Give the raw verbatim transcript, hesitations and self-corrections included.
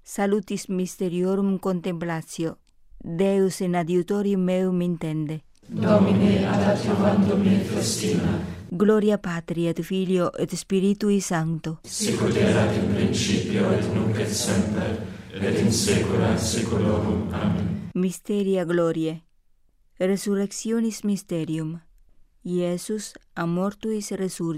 Salutis mysteriorum contemplatio. Deus in adiutorium meum intende. Domine ad adiuvandum in festina. Gloria Patri et Filio et Spiritui Sancto. Sicut erat in principio et nunc et semper, et in saecula saeculorum. Amen. Mysteria Gloriae. Resurrectionis Mysterium. Iesus a mortuis resurgit.